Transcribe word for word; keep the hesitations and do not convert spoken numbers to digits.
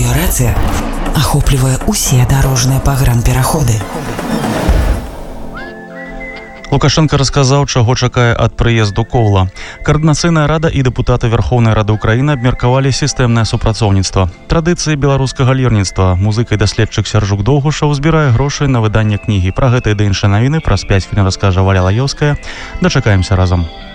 Меліёрацыя ахоплівае ўсе дарожныя пагранпераходы. Лукашенко расказаў, чаго чакае ад прыезду Коўла. Каардынацыйная рада і дэпутаты Верхоўнай Рады Ўкраіны абмеркавалі сістэмнае супрацоўніцтва. Традыцыі беларускага лірніцтва. Музыка і даследчык Сяржук Доўгушаў збірае грошы на выданне кнігі. Пра гэта і да іншыя навіны праз пяць хвілін раскажа Валя Лаёўская. Дачакаемся разам.